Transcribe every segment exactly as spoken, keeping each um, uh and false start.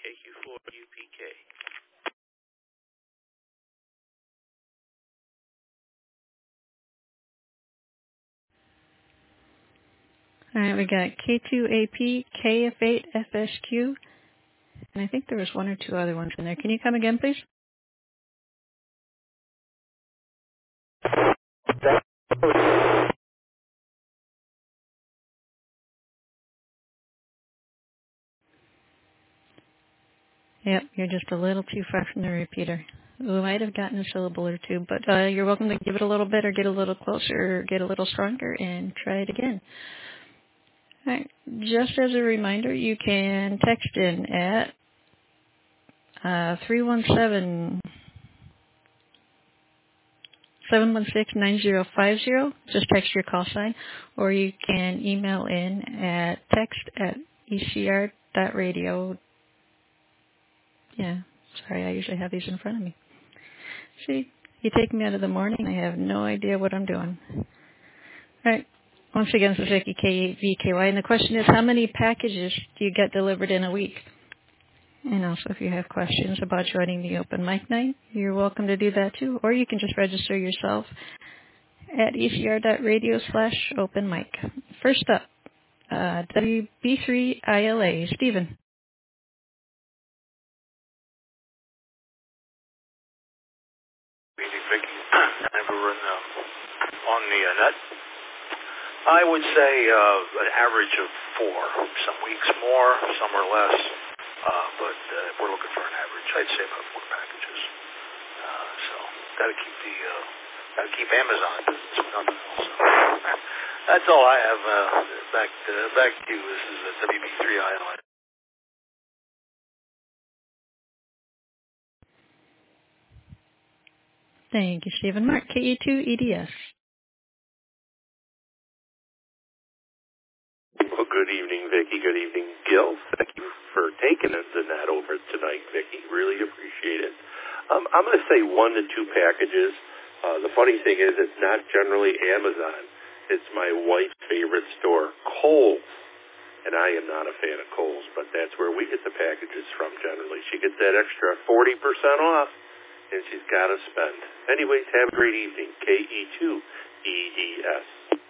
K Q four U P K. All right, we got K two A P, K F eight F S Q, and I think there was one or two other ones in there. Can you come again, please? Yep, you're just a little too far from the repeater. We might have gotten a syllable or two, but uh, you're welcome to give it a little bit or get a little closer or get a little stronger and try it again. All right. Just as a reminder, you can text in at uh, three one seven, seven one six, nine zero five zero. Just text your call sign, or you can email in at text at e c r dot radio. Yeah, sorry, I usually have these in front of me. See, you take me out of the morning, I have no idea what I'm doing. All right. Once again, this is Vicki, K eight V K Y, and the question is, how many packages do you get delivered in a week? And also, if you have questions about joining the open mic night, you're welcome to do that too, or you can just register yourself at e c r dot radio slash open mic. First up, uh, W B three I L A, Stephen. Meeting Vicky, and we're in, uh, on the uh, net. I would say uh, an average of four. Some weeks more, some are less. Uh, but uh, we're looking for an average. I'd say about four packages. Uh, so gotta keep the uh, gotta keep Amazon business, if nothing else. That's all I have. Uh, back to, back to you. This is uh, W B three I L A. Thank you, Stephen. Mark, K E two E D S. Well, good evening, Vicki. Good evening, Gil. Thank you for taking us in that over tonight, Vicki. Really appreciate it. Um, I'm going to say one to two packages. Uh, the funny thing is it's not generally Amazon. It's my wife's favorite store, Kohl's. And I am not a fan of Kohl's, but that's where we get the packages from generally. She gets that extra forty percent off, and she's got to spend. Anyways, have a great evening. K E two E D S.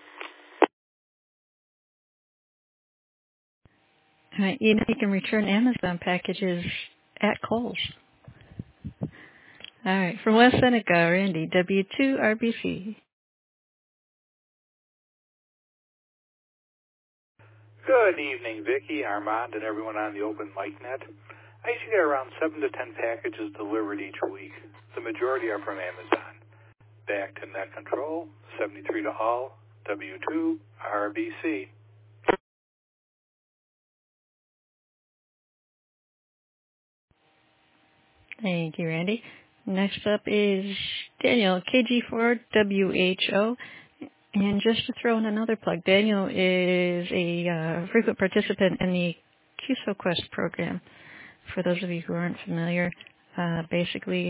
All right, you know, you can return Amazon packages at Kohl's. All right, from West Seneca, Randy, W two R B C. Good evening, Vicki, Armand, and everyone on the open mic net. I usually get around seven to ten packages delivered each week. The majority are from Amazon. Back to Net Control, seventy-three to all, W two R B C. Thank you, Randy. Next up is Daniel, K G four W H O. And just to throw in another plug, Daniel is a uh, frequent participant in the Q S O Quest program. For those of you who aren't familiar, uh, basically